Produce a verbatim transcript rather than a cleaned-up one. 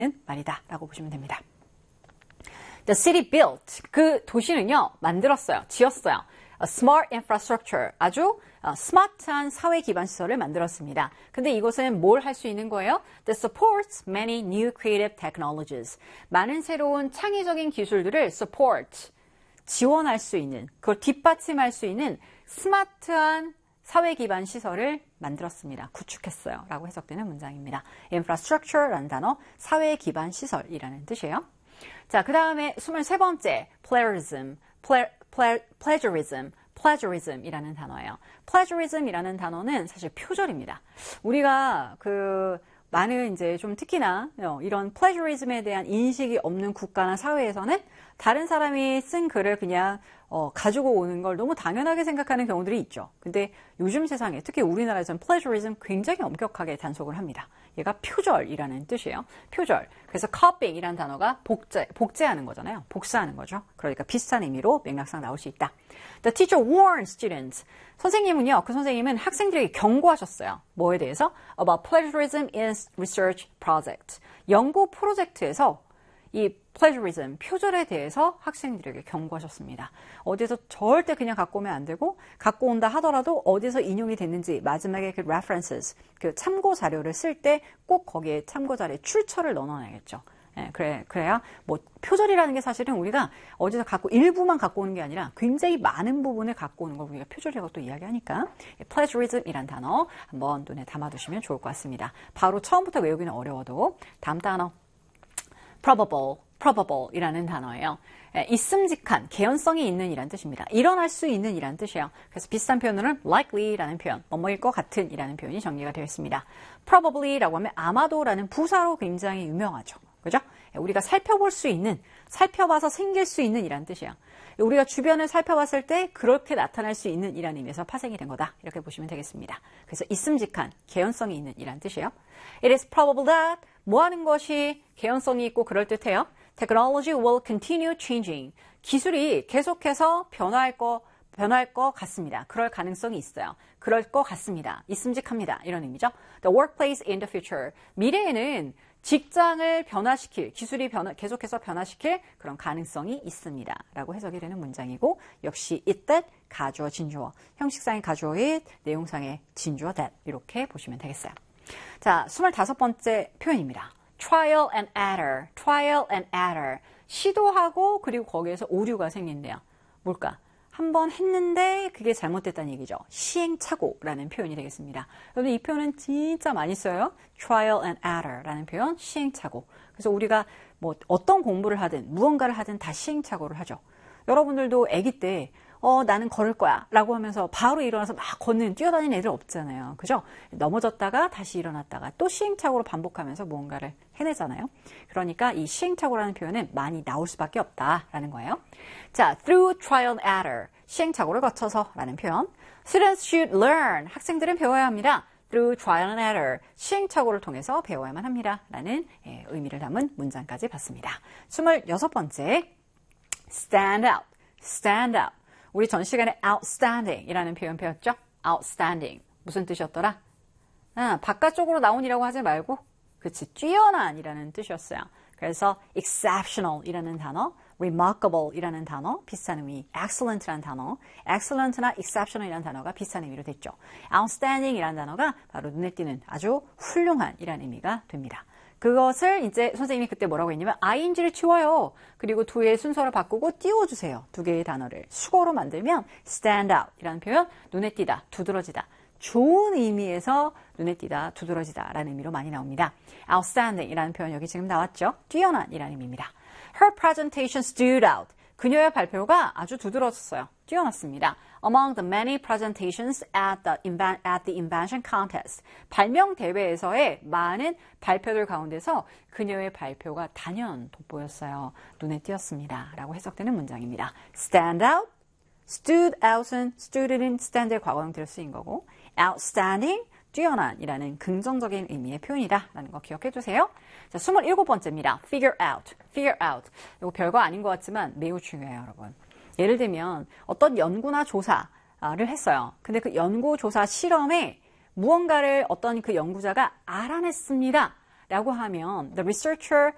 말이다 라고 보시면 됩니다. The city built, 그 도시는요 만들었어요, 지었어요. A smart infrastructure, 아주 어, 스마트한 사회 기반 시설을 만들었습니다. 근데 이것은 뭘 할 수 있는 거예요? That supports many new creative technologies. 많은 새로운 창의적인 기술들을 support, 지원할 수 있는, 그걸 뒷받침할 수 있는 스마트한 사회 기반 시설을 만들었습니다. 구축했어요. 라고 해석되는 문장입니다. infrastructure라는 단어, 사회 기반 시설이라는 뜻이에요. 자, 그 다음에 스물세 번째, plagiarism, ple, ple, plagiarism, plagiarism이라는 단어예요. plagiarism이라는 단어는 사실 표절입니다. 우리가 그 많은 이제 좀 특히나 이런 plagiarism에 대한 인식이 없는 국가나 사회에서는 다른 사람이 쓴 글을 그냥 어, 가지고 오는 걸 너무 당연하게 생각하는 경우들이 있죠. 근데 요즘 세상에 특히 우리나라에서는 plagiarism 굉장히 엄격하게 단속을 합니다. 얘가 표절이라는 뜻이에요. 표절. 그래서 copy이라는 단어가 복제, 복제하는 거잖아요. 복사하는 거죠. 그러니까 비슷한 의미로 맥락상 나올 수 있다. The teacher warned students. 선생님은요, 그 선생님은 학생들에게 경고하셨어요. 뭐에 대해서? About plagiarism in research project. 연구 프로젝트에서 이 plagiarism, 표절에 대해서 학생들에게 경고하셨습니다. 어디서 절대 그냥 갖고 오면 안 되고, 갖고 온다 하더라도 어디서 인용이 됐는지 마지막에 그 references, 그 참고 자료를 쓸 때 꼭 거기에 참고 자료에 출처를 넣어놔야겠죠. 예, 그래, 그래야 뭐 표절이라는 게 사실은 우리가 어디서 갖고 일부만 갖고 오는 게 아니라 굉장히 많은 부분을 갖고 오는 걸 우리가 표절이라고 또 이야기하니까 plagiarism이란 단어 한번 눈에 담아두시면 좋을 것 같습니다. 바로 처음부터 외우기는 어려워도 다음 단어 probable, probable이라는 단어예요. 예, 있음직한, 개연성이 있는 이란 뜻입니다. 일어날 수 있는 이란 뜻이에요. 그래서 비슷한 표현으로는 likely라는 표현, 뭐뭐일 것 같은 이라는 표현이 정리가 되어 있습니다. probably라고 하면 아마도라는 부사로 굉장히 유명하죠. 그죠? 예, 우리가 살펴볼 수 있는, 살펴봐서 생길 수 있는 이란 뜻이에요. 우리가 주변을 살펴봤을 때 그렇게 나타날 수 있는 이란 의미에서 파생이 된 거다. 이렇게 보시면 되겠습니다. 그래서 있음직한, 개연성이 있는 이란 뜻이에요. It is probable that 뭐 하는 것이 개연성이 있고 그럴듯해요. Technology will continue changing. 기술이 계속해서 변화할 거, 변화할 것 같습니다. 그럴 가능성이 있어요. 그럴 것 같습니다. 있음직합니다. 이런 의미죠. The workplace in the future. 미래에는 직장을 변화시킬, 기술이 변화, 계속해서 변화시킬 그런 가능성이 있습니다. 라고 해석이 되는 문장이고, 역시 it that, 가주어, 진주어. 형식상의 가주어 it, 내용상의 진주어 that. 이렇게 보시면 되겠어요. 자, 스물다섯 번째 표현입니다. trial and error, trial and error. 시도하고 그리고 거기에서 오류가 생긴대요. 뭘까? 한번 했는데 그게 잘못됐다는 얘기죠. 시행착오라는 표현이 되겠습니다. 여러분 이 표현은 진짜 많이 써요. trial and error라는 표현, 시행착오. 그래서 우리가 뭐 어떤 공부를 하든 무언가를 하든 다 시행착오를 하죠. 여러분들도 아기 때 어, 나는 걸을 거야 라고 하면서 바로 일어나서 막 걷는, 뛰어다니는 애들 없잖아요. 그죠? 넘어졌다가 다시 일어났다가 또 시행착오로 반복하면서 무언가를 해내잖아요. 그러니까 이 시행착오라는 표현은 많이 나올 수밖에 없다라는 거예요. 자, through trial and error, 시행착오를 거쳐서 라는 표현. Students should learn, 학생들은 배워야 합니다. through trial and error, 시행착오를 통해서 배워야만 합니다. 라는 예, 의미를 담은 문장까지 봤습니다. 스물여섯 번째, stand out, stand out. 우리 전 시간에 outstanding 이라는 표현 배웠죠? outstanding. 무슨 뜻이었더라? 아, 바깥쪽으로 나온이라고 하지 말고, 그치, 뛰어난 이라는 뜻이었어요. 그래서 exceptional 이라는 단어, remarkable 이라는 단어, 비슷한 의미, excellent라는 단어, excellent나 exceptional 이라는 단어가 비슷한 의미로 됐죠. outstanding 이라는 단어가 바로 눈에 띄는 아주 훌륭한 이라는 의미가 됩니다. 그것을 이제 선생님이 그때 뭐라고 했냐면 아이엔지를 치워요. 그리고 두 개의 순서를 바꾸고 띄워주세요. 두 개의 단어를 수거로 만들면 stand out 이라는 표현, 눈에 띄다, 두드러지다. 좋은 의미에서 눈에 띄다, 두드러지다 라는 의미로 많이 나옵니다. outstanding 이라는 표현 여기 지금 나왔죠? 뛰어난 이라는 의미입니다. Her presentation stood out. 그녀의 발표가 아주 두드러졌어요. 뛰어났습니다. Among the many presentations at the, at the invention contest. 발명 대회에서의 많은 발표들 가운데서 그녀의 발표가 단연 돋보였어요. 눈에 띄었습니다. 라고 해석되는 문장입니다. stand out, stood out은 stood는 stand의 과거형태로 쓰인 거고 outstanding, 뛰어난이라는 긍정적인 의미의 표현이다 라는 거 기억해 주세요. 자, 스물일곱 번째입니다. figure out, figure out. 이거 별거 아닌 것 같지만 매우 중요해요, 여러분. 예를 들면 어떤 연구나 조사를 했어요. 근데 그 연구, 조사, 실험에 무언가를 어떤 그 연구자가 알아냈습니다 라고 하면 the researcher